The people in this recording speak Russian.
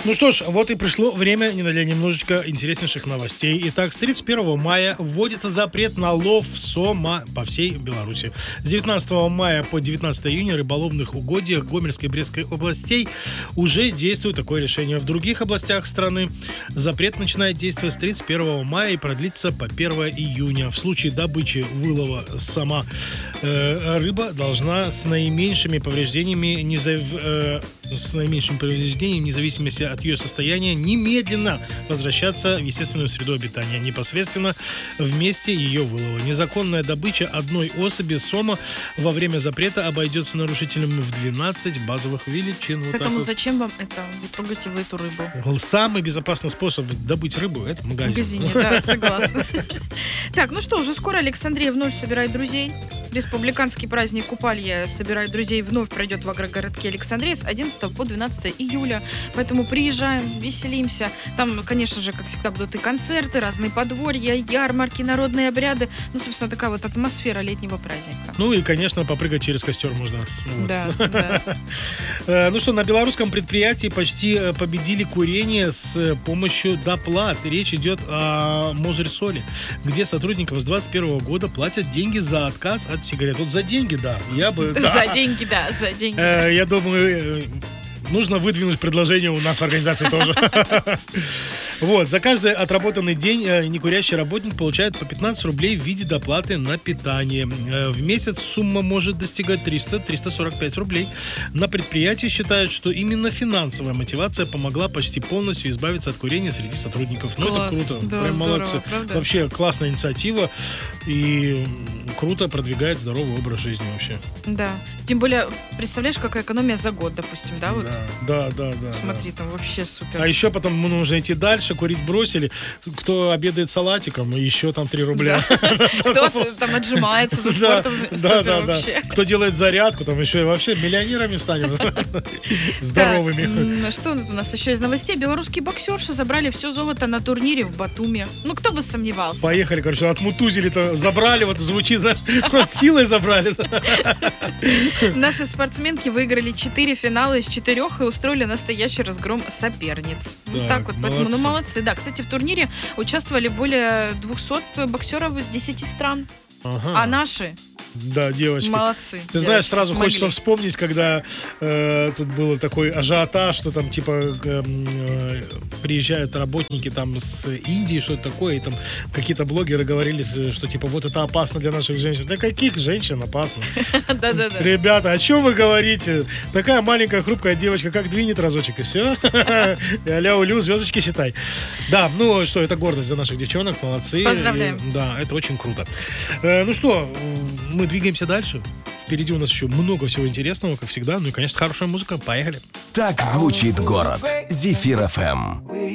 Ну что ж, вот и пришло время для немножечко интереснейших новостей. Итак, с 31 мая вводится запрет на лов сома по всей Беларуси. С 19 мая по 19 июня в рыболовных угодьях Гомельской и Брестской областей уже действует такое решение. В других областях страны запрет начинает действовать с 31 мая и продлится по 1 июня. В случае добычи вылова сома рыба должна с наименьшими повреждениями, вне зависимости от ее состояния, немедленно возвращаться в естественную среду обитания, непосредственно в месте ее вылова. Незаконная добыча одной особи сома во время запрета обойдется нарушителям в 12 базовых величин. Вот. Поэтому зачем вам это? Вы трогаете вы эту рыбу. Самый безопасный способ добыть рыбу — это в магазине. В магазине, да, согласна. Так, ну что, уже скоро Александрия вновь собирает друзей. Республиканский праздник Купалья «Собирает друзей» вновь пройдет в агрогородке Александрия с 11 по 12 июля. Поэтому приезжаем, веселимся. Там, конечно же, как всегда, будут и концерты, разные подворья, ярмарки, народные обряды. Ну, собственно, такая вот атмосфера летнего праздника. Ну и, конечно, попрыгать через костер можно. Вот. Да. Ну что, на белорусском предприятии почти победили курение с помощью доплат. Речь идет о Мозырь-Соли, где сотрудникам с 2021 года платят деньги за отказ от сигарет. Вот за деньги, да. За деньги. Я думаю, нужно выдвинуть предложение у нас в организации тоже. Вот, за каждый отработанный день некурящий работник получает по 15 рублей в виде доплаты на питание. В месяц сумма может достигать 300-345 рублей. На предприятии считают, что именно финансовая мотивация помогла почти полностью избавиться от курения среди сотрудников. Ну, это круто. Да, прям здорово, молодцы. правда? Вообще классная инициатива и круто продвигает здоровый образ жизни вообще. Да. Тем более, представляешь, какая экономия за год, допустим, да? Вот. Да. Смотри, там вообще супер. А еще потом нужно идти дальше, курить бросили. Кто обедает салатиком, еще там 3 рубля. Кто там отжимается за спортом, супер вообще. Кто делает зарядку, там еще и вообще миллионерами станем. Здоровыми. Что у нас еще из новостей? Белорусские боксерши забрали все золото на турнире в Батуми. Ну, кто бы сомневался. Поехали, короче, отмутузили-то, забрали, вот звучит, знаешь, силой забрали. Наши спортсменки выиграли 4 финала из 4 и устроили настоящий разгром соперниц. Вот так вот, поэтому, ну, молодцы. Да, кстати, в турнире участвовали более 200 боксеров из 10 стран. А наши... Да, девочки. Молодцы. Ты знаешь, сразу хочется вспомнить, когда тут был такой ажиотаж, что там типа приезжают работники там с Индии, что-то такое, и там какие-то блогеры говорили, что типа вот это опасно для наших женщин. Да каких женщин опасно? Да. Ребята, о чем вы говорите? Такая маленькая хрупкая девочка, как двинет разочек, и все. Аля-улю, звездочки считай. Да, ну что, это гордость за наших девчонок, молодцы. Поздравляем. Да, это очень круто. Ну что, мы двигаемся дальше. Впереди у нас еще много всего интересного, как всегда. Ну и, конечно, хорошая музыка. Поехали. Так звучит город. Зефир ФМ.